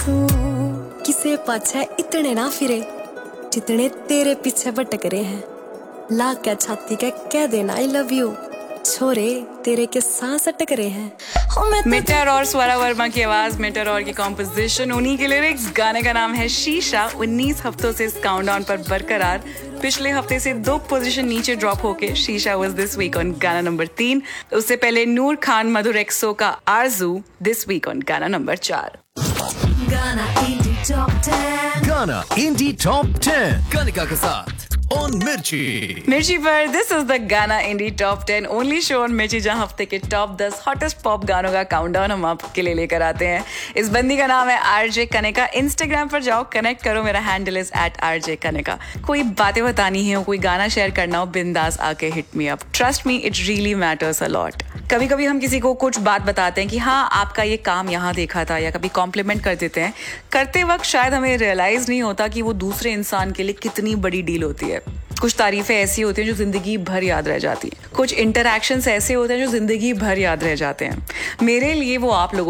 तू किसे पाछे इतने ना फिरे जितने तेरे पीछे भटक रहे हैं। ला क्या छाती के कह देना आई लव यू, छोरे तेरे के सांस अटक रहे हैं। मेटर और स्वरा वर्मा की आवाज, मेटर और की कॉम्पोजिशन, उन्हीं के लिरिक्स। गाने का नाम है शीशा। 19 हफ्तों से इस काउंटडाउन पर बरकरार। पिछले हफ्ते से 2 पोजीशन नीचे ड्रॉप होके शीशा वाज दिस वीक ऑन गाना नंबर 3। उससे पहले नूर खान मधुर एक्सो का आरजू दिस वीक ऑन गाना नंबर 4। गाना इंडी टॉप 10 कनिका के साथ ऑन मिर्ची पर दिस इज द गाना इंडी टॉप 10 ओनली शो ऑन मिर्ची, जहां हफ्ते के टॉप 10 हॉटेस्ट पॉप गानों का काउंटडाउन हम आपके लिए लेकर आते हैं। इस बंदी का नाम है आरजे कनिका। इंस्टाग्राम पर जाओ, कनेक्ट करो, मेरा हैंडल इज @RJ कनिका। कोई बातें बतानी है हो, कोई गाना शेयर करना हो, बिंदास आके hit me up. Trust me, it really matters a lot. कभी कभी हम किसी को कुछ बात बताते हैं कि हाँ आपका ये काम यहाँ देखा था, या कभी कॉम्प्लीमेंट कर देते हैं। करते वक्त शायद हमें रियलाइज नहीं होता कि वो दूसरे इंसान के लिए कितनी बड़ी डील होती है। कुछ तारीफें ऐसी होती हैं जो जिंदगी भर याद रह जाती हैं। कुछ इंटरैक्शंस ऐसे होते हैं जो जिंदगी भर याद रह जाते हैं। मेरे लिए वो आप लोगों